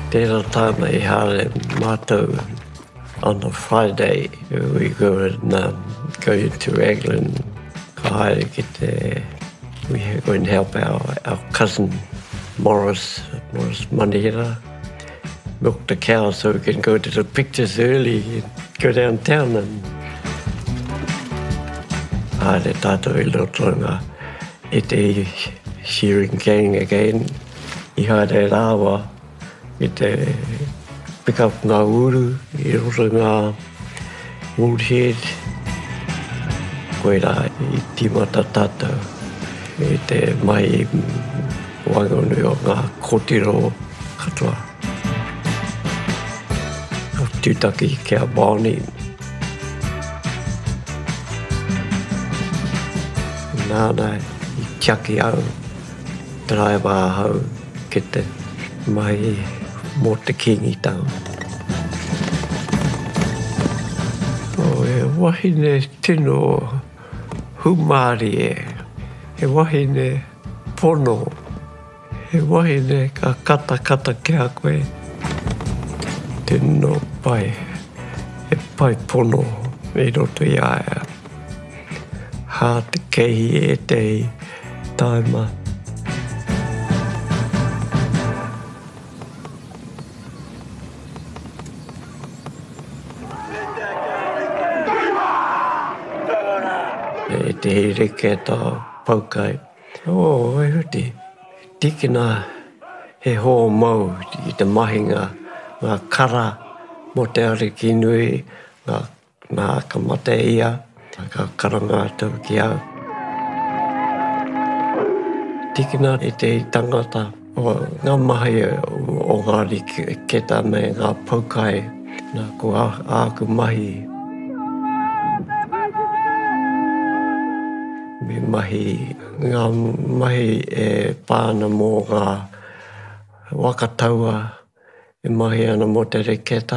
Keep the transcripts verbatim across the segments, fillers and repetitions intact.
Tēnā tāna I hāre mātou on a Friday. We go and um, go into Raglan. Ka haere ki te... We go and help our, our cousin Morris, Morris Manihira, milk the cow so we can go to the pictures early and go downtown and haere tātou I lotonga e te shearing gang again. I haere rāwa I te pick up ngā uru, I roto ngā woolhead. Koe rā I timata tātou e te mai wangonu o ngā kōtiro katoa. Tūtaki kia Bonnie. Nāna I tiaki au, driver hau ki te mai mō te kingi tau. O e wahine tino humari e, e wahine pono, e wahine ka kata kata kia koe. Tino pai, e pai pono e roto I aia. Hā te kehi e te taima. E te hireke tā paukai. O, e huti. Tikina he hō mau I te mahinga. Ngā kara mo te ariki nui, ngā, ngā kamate ia, ngā karanga tau ki au. Tikina I te tangata o ngā mahi o ngā riketa me ngā paukai, nā ko āku mahi. Me mahi, ngā mahi e pāna mō ngā wakataua, e mahi ana mo te reketa.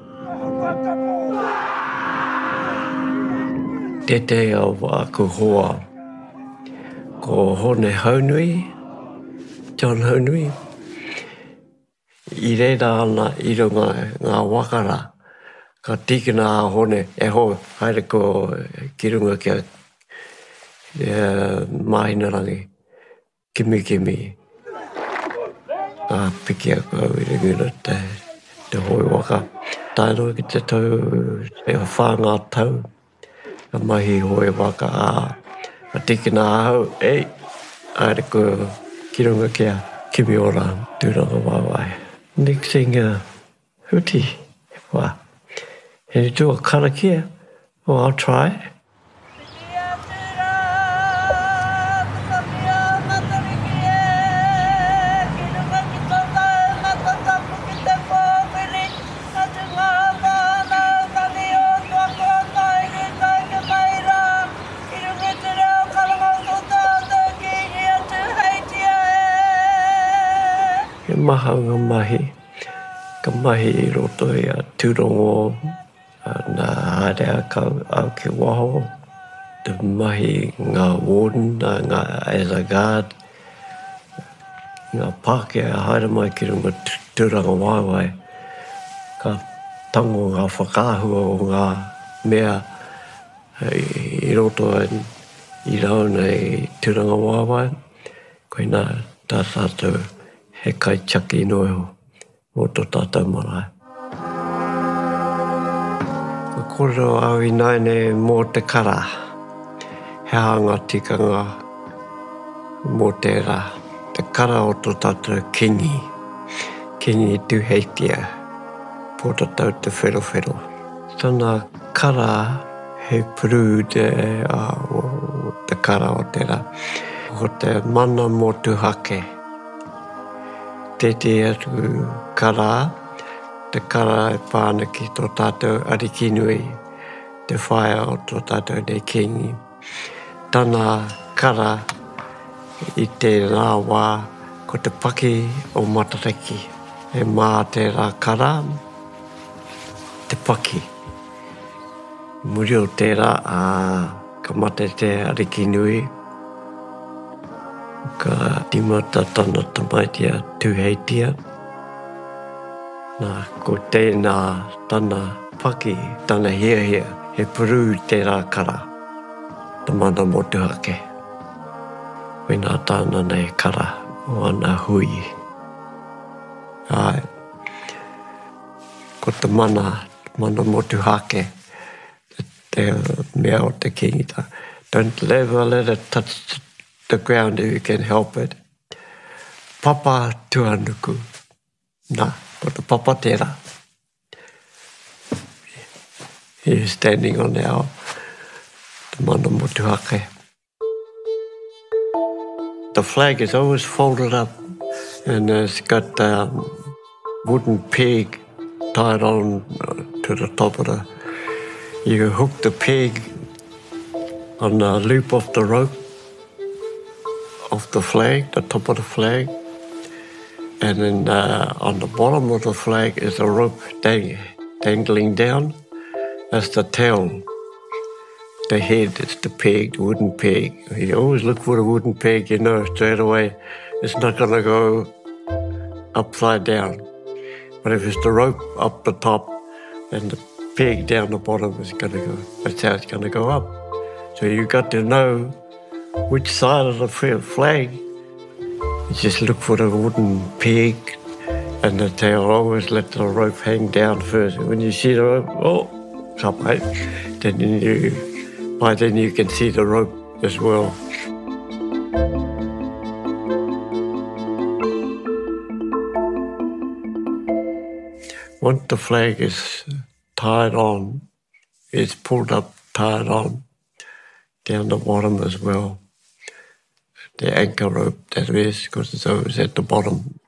Te te au aku hoa. Ko hone Haunui, John Haunui. I reira ana I runga ngā wakara. Ka tikina a hone e ho, haere ko ki runga kia e, mahinarangi. Kimi kimi. Ka piki aku au I ringura te, te hoi waka. Taino ki te tau, e whāngā tau. Ka mahi hoi waka a. Ka tikina au, ei, aere ko ki runga kia. Kimi ora, tūranga wāwai. Next thing, uh, huti. Wā. Can you do a karakia? Oh, I'll try. He maha ngā mahi, ka mahi I roto I a tūrongo, nā haere a kau au ki waho, te mahi ngā warden, ngā as a guard, ngā Pākehā a haere mai ki runga tūranga waiwai, ka tango ngā whakāhua o ngā mea I roto I rauna I tūranga waiwai, koe nā tā tātou he kai chaki noeho o tō tātou marae. Ka kōrero au I naine mō te kara, he hanga tikanga mō te rā. Te kara o tō tātou kingi, kingi tūheitia, pō tātou te whero-whero. Tana kara he puru te, uh, o te kara o te rā. Ko te mana mō tu hake. Te te atu kara, te kara e pāna ki tō tātou ariki nui, te whaia o tō tātou nei kingi. Tana kara I te rāwā ko te paki o Matariki. E mā te rā kara, te paki. Muri o te rā, a, ka mate te ariki nui, ka timata tana tamaitia tūheitia. Nā, ko tēnā tana paki, tana hia hia, he puru tērā kara, te mana mo te hake. Wena tāna nei kara o ana hui. Ai, ko te mana, mana mo te hake, te mea o te kingita. Don't ever let it touch the ground if you can help it. Papa tuanuku. Nā, ko te papa tērā. He is standing on our te mana mo te hake. The flag is always folded up and it's got a um, wooden peg tied on to the top of the... You hook the peg on the loop of the rope of the flag, the top of the flag, and then uh, on the bottom of the flag is a rope dang, dangling down. That's the tail. The head is the peg, the wooden peg. You always look for a wooden peg, you know straight away it's not going to go upside down. But if it's the rope up the top and the peg down the bottom is going to go, that's how it's going to go up. So you got to know which side of the flag. You just look for the wooden peg and the tail. Always let the rope hang down first. When you see the rope, oh, come on. Then you, by then you can see the rope as well. Once the flag is tied on, it's pulled up, tied on, down the bottom as well. The anchor rope, that is, because it's always at the bottom.